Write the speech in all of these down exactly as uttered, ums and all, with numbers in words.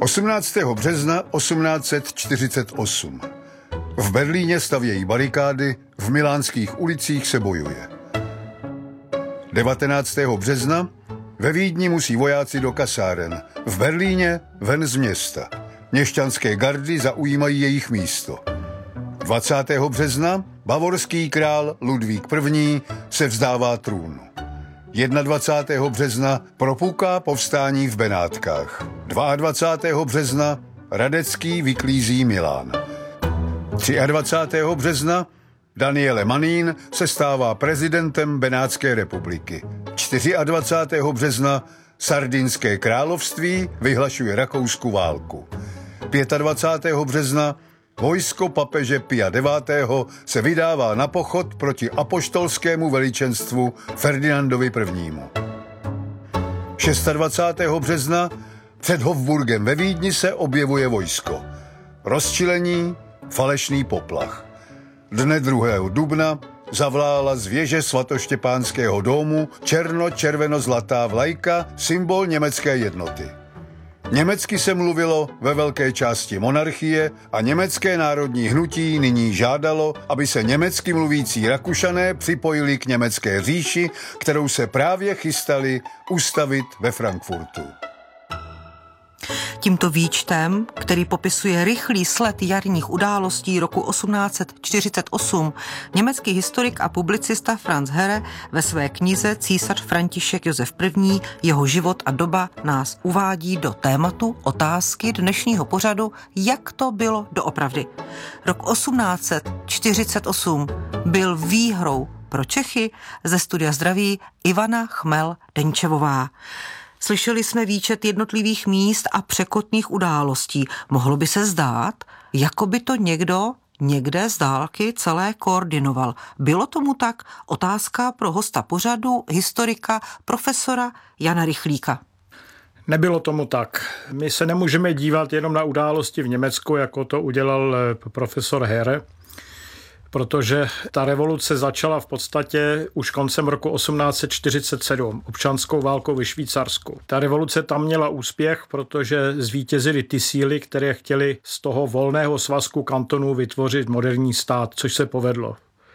osmnáctého března osmnáct set čtyřicet osm. V Berlíně stavějí barikády, v milánských ulicích se bojuje. devatenáctého března ve Vídni musí vojáci do kasáren, v Berlíně ven z města. Měšťanské gardy zaujímají jejich místo. dvacátého března bavorský král Ludvík I. se vzdává trůnu. dvacátého prvního března propuká povstání v Benátkách. dvacátého druhého března Radecký vyklízí Milán. dvacátého třetího března Daniele Manin se stává prezidentem Benátské republiky. dvacátého čtvrtého března Sardinské království vyhlašuje Rakousku válku. dvacátého pátého března vojsko papeže Pia devátého. se vydává na pochod proti apoštolskému veličenstvu Ferdinandovi I. dvacátého šestého března před Hofburgem ve Vídni se objevuje vojsko. Rozčilení, falešný poplach. Dne druhého dubna zavlála z věže svatoštěpánského domu černo-červeno-zlatá vlajka, symbol německé jednoty. Německy se mluvilo ve velké části monarchie a německé národní hnutí nyní žádalo, aby se německy mluvící Rakušané připojili k německé říši, kterou se právě chystali ustavit ve Frankfurtu. Tímto výčtem, který popisuje rychlý sled jarních událostí roku osmnáct set čtyřicet osm, německý historik a publicista Franz Herre ve své knize Císař František Josef I. Jeho život a doba nás uvádí do tématu otázky dnešního pořadu, jak to bylo doopravdy. Rok osmnáct set čtyřicet osm byl výhrou pro Čechy. Ze studia zdraví Ivana Chmel-Denčevová. Slyšeli jsme výčet jednotlivých míst a překotných událostí. Mohlo by se zdát, jako by to někdo někde z dálky celé koordinoval. Bylo tomu tak? Otázka pro hosta pořadu, historika, profesora Jana Rychlíka. Nebylo tomu tak. My se nemůžeme dívat jenom na události v Německu, jako to udělal profesor Herre, protože ta revoluce začala v podstatě už koncem roku osmnáct set čtyřicet sedm, občanskou válkou ve Švýcarsku. Ta revoluce tam měla úspěch, protože zvítězily ty síly, které chtěly z toho volného svazku kantonů vytvořit moderní stát, což se povedlo.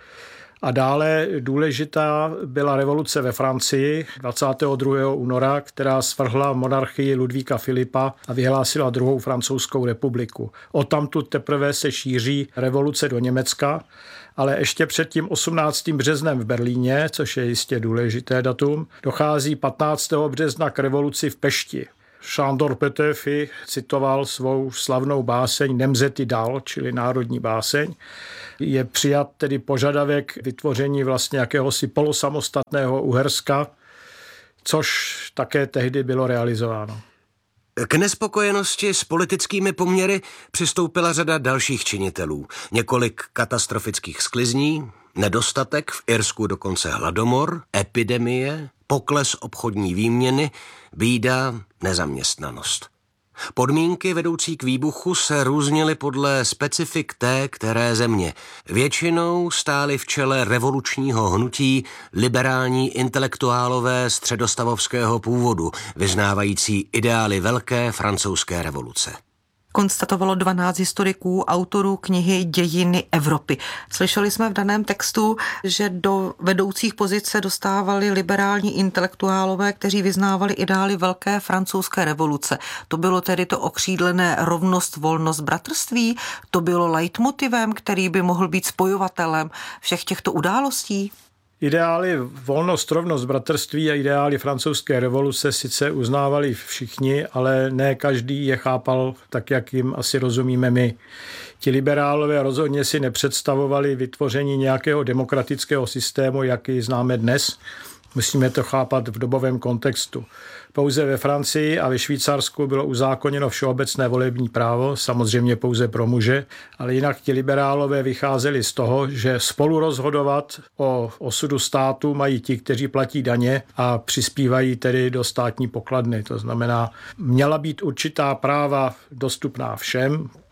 A dále důležitá byla revoluce ve Francii dvacátého druhého února, která svrhla monarchii Ludvíka Filipa a vyhlásila druhou francouzskou republiku. Odtamtud teprve se šíří revoluce do Německa, ale ještě před tím osmnáctým březnem v Berlíně, což je jistě důležité datum, dochází patnáctého března k revoluci v Pešti. Sándor Petőfi citoval svou slavnou báseň Nemzeti dal, čili národní báseň. Je přijat tedy požadavek vytvoření vlastně jakéhosi polosamostatného Uherska, což také tehdy bylo realizováno. K nespokojenosti s politickými poměry přistoupila řada dalších činitelů. Několik katastrofických sklizní, nedostatek, v Irsku dokonce hladomor, epidemie, pokles obchodní výměny, bída, nezaměstnanost. Podmínky vedoucí k výbuchu se různily podle specifik té které země. Většinou stály v čele revolučního hnutí liberální intelektuálové středostavovského původu, vyznávající ideály velké francouzské revoluce. Konstatovalo dvanáct historiků, autorů knihy Dějiny Evropy. Slyšeli jsme v daném textu, že do vedoucích pozic se dostávali liberální intelektuálové, kteří vyznávali ideály velké francouzské revoluce. To bylo tedy to okřídlené rovnost, volnost, bratrství? To bylo leitmotivem, který by mohl být spojovatelem všech těchto událostí? Ideály volnost, rovnost, bratrství a ideály francouzské revoluce sice uznávali všichni, ale ne každý je chápal tak, jak jim asi rozumíme my. Ti liberálové rozhodně si nepředstavovali vytvoření nějakého demokratického systému, jaký známe dnes. Musíme to chápat v dobovém kontextu. Pouze ve Francii a ve Švýcarsku bylo uzákoněno všeobecné volební právo, samozřejmě pouze pro muže, ale jinak ti liberálové vycházeli z toho, že spolu rozhodovat o osudu státu mají ti, kteří platí daně a přispívají tedy do státní pokladny. To znamená, měla být určitá práva dostupná všem,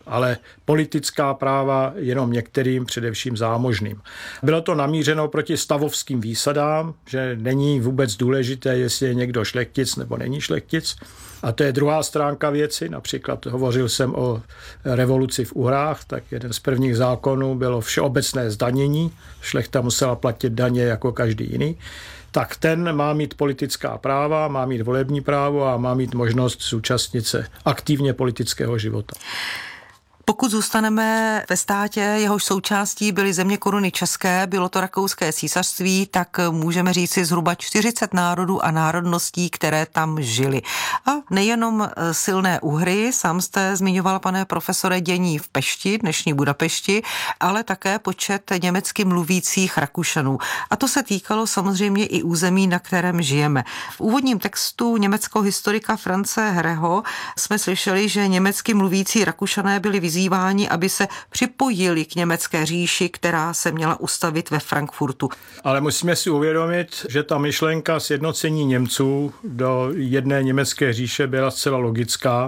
ale politická práva jenom některým, především zámožným. Bylo to namířeno proti stavovským výsadám, že není vůbec důležité, jestli je někdo šlechtic nebo není šlechtic. A to je druhá stránka věci, například hovořil jsem o revoluci v Uhrách, tak jeden z prvních zákonů bylo všeobecné zdanění, šlechta musela platit daně jako každý jiný. Tak ten má mít politická práva, má mít volební právo a má mít možnost zúčastnit se aktivně politického života. Pokud zůstaneme ve státě, jehož součástí byly země koruny české, bylo to rakouské císařství, tak můžeme říci zhruba čtyřicet národů a národností, které tam žily. A nejenom silné Uhry, sám jste zmiňoval, pane profesore, dění v Pešti, dnešní Budapešti, ale také počet německy mluvících Rakušanů. A to se týkalo samozřejmě i území, na kterém žijeme. V úvodním textu německého historika France Hereho jsme slyšeli, že německy mluvící Rakušané byli vyzýváni, aby se připojili k německé říši, která se měla ustavit ve Frankfurtu. Ale musíme si uvědomit, že ta myšlenka sjednocení Němců do jedné německé říše byla zcela logická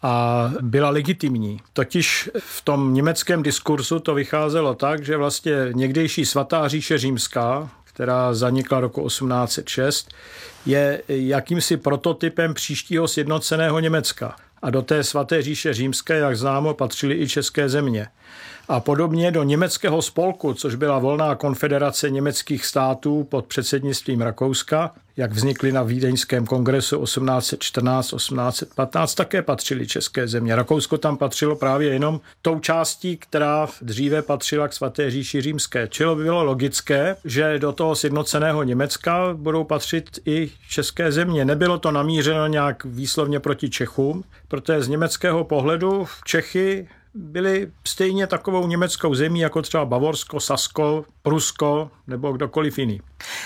a byla legitimní. Totiž v tom německém diskursu to vycházelo tak, že vlastně někdejší svatá říše římská, která zanikla roku osmnáct set šest, je jakýmsi prototypem příštího sjednoceného Německa. A do té svaté říše římské, jak známo, patřily i české země. A podobně do německého spolku, což byla volná konfederace německých států pod předsednictvím Rakouska, jak vznikly na Vídeňském kongresu osmnáct set čtrnáct osmnáct set patnáct, také patřily české země. Rakousko tam patřilo právě jenom tou částí, která dříve patřila k svaté říši římské. Čili by bylo logické, že do toho sjednoceného Německa budou patřit i české země. Nebylo to namířeno nějak výslovně proti Čechům, protože z německého pohledu Čechy byli stejně takovou německou zemí, jako třeba Bavorsko, Sasko, Prusko nebo kdokoliv jiný.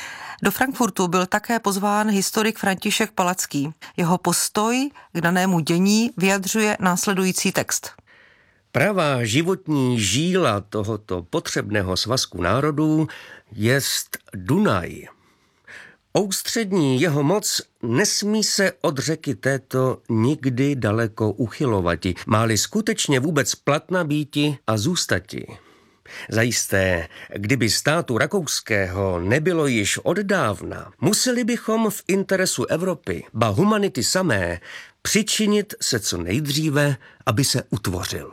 Do Frankfurtu byl také pozván historik František Palacký. Jeho postoj k danému dění vyjadřuje následující text. Pravá životní žíla tohoto potřebného svazku národů jest Dunaj. Ústřední jeho moc nesmí se od řeky této nikdy daleko uchylovati, máli skutečně vůbec platna býti a zůstati. Zajisté, kdyby státu rakouského nebylo již od dávna, museli bychom v interesu Evropy, ba humanity samé, přičinit se co nejdříve, aby se utvořil.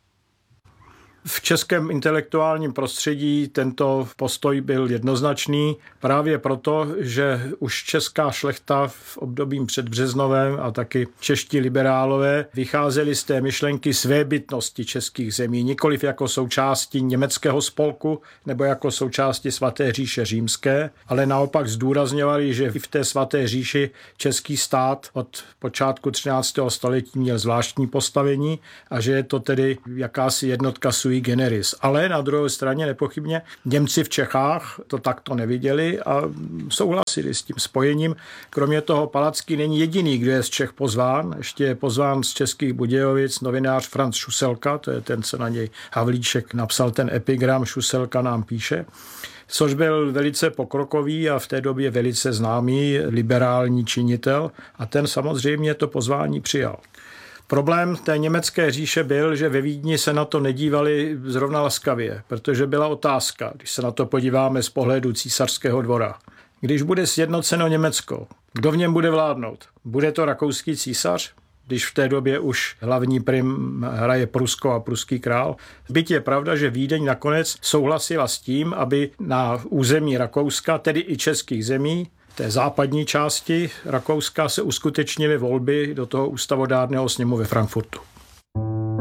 V českém intelektuálním prostředí tento postoj byl jednoznačný právě proto, že už česká šlechta v období předbřeznovém a taky čeští liberálové vycházeli z té myšlenky svébytnosti českých zemí, nikoliv jako součástí německého spolku nebo jako součástí svaté říše římské, ale naopak zdůrazňovali, že i v té svaté říši český stát od počátku třináctého století měl zvláštní postavení a že je to tedy jakási jednotka sui generis. Ale na druhé straně nepochybně Němci v Čechách to takto neviděli a souhlasili s tím spojením. Kromě toho Palacký není jediný, kdo je z Čech pozván. Ještě je pozván z Českých Budějovic novinář Franz Šuselka, to je ten, co na něj Havlíček napsal ten epigram, Šuselka nám píše, což byl velice pokrokový a v té době velice známý liberální činitel a ten samozřejmě to pozvání přijal. Problém té německé říše byl, že ve Vídni se na to nedívali zrovna laskavě, protože byla otázka, když se na to podíváme z pohledu císařského dvora. Když bude sjednoceno Německo, kdo v něm bude vládnout? Bude to rakouský císař, když v té době už hlavní prim hraje Prusko a pruský král? Byť je pravda, že Vídeň nakonec souhlasila s tím, aby na území Rakouska, tedy i českých zemí, té západní části Rakouska se uskutečnily volby do toho ústavodárného sněmu ve Frankfurtu.